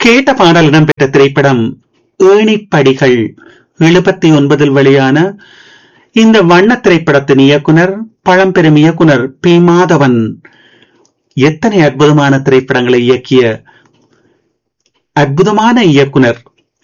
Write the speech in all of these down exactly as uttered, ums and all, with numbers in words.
கேட்ட பாடல் இடம்பெற்ற திரைப்படம் ஏணிப்படிகள். எழுபத்தி ஒன்பதில் வெளியான இந்த வண்ண திரைப்படத்தின் இயக்குனர் பழம்பெரும் இயக்குனர் பி மாதவன். எத்தனை அற்புதமான திரைப்படங்களை இயக்கிய அற்புதமான இயக்குனர்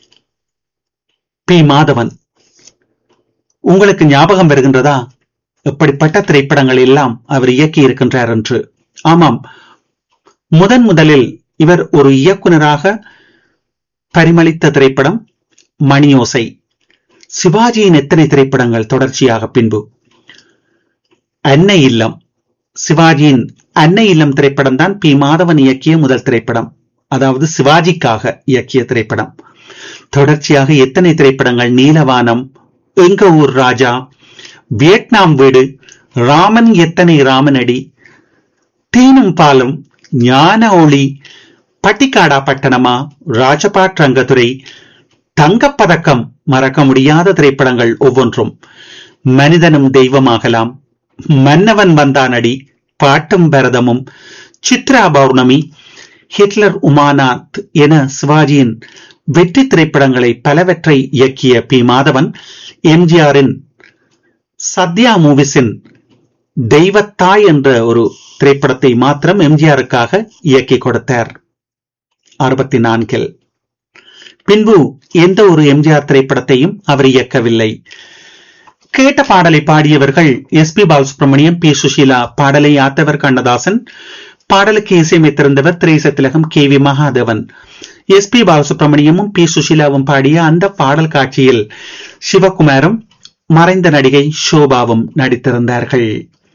பி மாதவன். உங்களுக்கு ஞாபகம் வருகின்றதா எப்படிப்பட்ட திரைப்படங்கள் எல்லாம் அவர் இயக்கி இருக்கின்றார் என்று? ஆமாம், முதன் முதலில் இவர் ஒரு இயக்குனராக பரிமளித்த திரைப்படம் மணியோசை. சிவாஜியின் எத்தனை திரைப்படங்கள் தொடர்ச்சியாக பின்பு. அன்னை இல்லம், சிவாஜியின் அன்னை இல்லம் திரைப்படம் தான் பி மாதவன் இயக்கிய முதல் திரைப்படம், அதாவது சிவாஜிக்காக இயக்கிய திரைப்படம். தொடர்ச்சியாக எத்தனை திரைப்படங்கள், நீலவானம், எங்க ஊர் ராஜா, வியட்நாம் வீடு, ராமன் எத்தனை ராமனடி, தேனும் பாலும், ஞான ஒளி, பட்டிக்காடா பட்டணமா, ராஜபாட் ரங்கத்துறை, தங்கப்பதக்கம், மறக்க முடியாத திரைப்படங்கள் ஒவ்வொன்றும். மனிதனும் தெய்வமாகலாம், மன்னவன் வந்தானடி, பாட்டும் பரதமும், சித்ரா பௌர்ணமி, ஹிட்லர் உமானாத் என சிவாஜியின் வெற்றி திரைப்படங்களை பலவற்றை இயக்கிய பி மாதவன் எம்ஜிஆரின் சத்யா மூவிஸின் தெய்வத்தாய் என்ற ஒரு திரைப்படத்தை மாத்திரம் எம்ஜிஆருக்காக இயக்கி கொடுத்தார் அறுபத்தி நான்கில். பின்பு எந்த ஒரு எம்ஜிஆர் திரைப்படத்தையும் அவர் இயக்கவில்லை. கேட்ட பாடலை பாடியவர்கள் S B Balasubramaniam, B Sushila. பாடலை ஆத்தவர் கண்ணதாசன். பாடலுக்கு இசையமைத்திருந்தவர் திரைசத்திலகம் K V Mahadevan. S B பாலசுப்ரமணியமும் B சுஷீலாவும் பாடிய அந்த பாடல் காட்சியில் சிவகுமாரும் மறைந்த நடிகை ஷோபாவும் நடித்திருந்தார்கள்.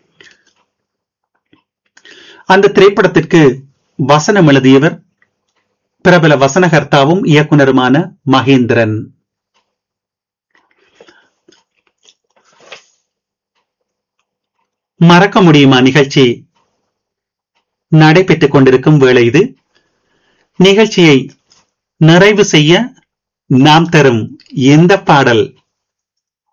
அந்த திரைப்படத்திற்கு வசனம் எழுதியவர் பிரபல வசனகர்த்தாவும் இயக்குனருமான மகேந்திரன். மறக்க முடியுமா நிகழ்ச்சி நடைபெற்றுக் கொண்டிருக்கும் வேளை இது. நிகழ்ச்சியை நிறைவு செய்ய நாம் தரும் இந்த பாடல்